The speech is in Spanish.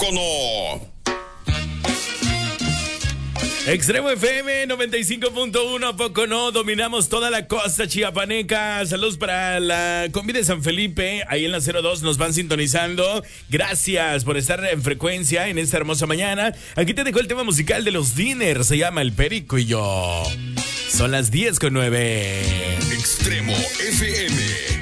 poco no? Extremo FM 95.1, ¿a poco no? Dominamos toda la costa chiapaneca. Saludos para la combi de San Felipe, ahí en la 02 nos van sintonizando. Gracias por estar en frecuencia en esta hermosa mañana. Aquí te dejo el tema musical de los Diners, se llama El Perico y yo. Son las 10:09. Extremo FM.